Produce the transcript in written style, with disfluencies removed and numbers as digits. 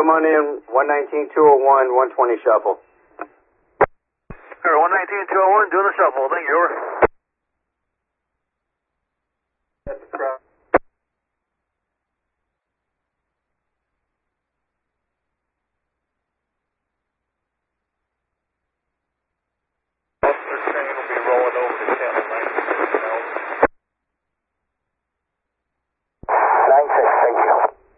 on in, 119-201, 120 shuffle. All right, 119-201, doing the shuffle. Thank you, over.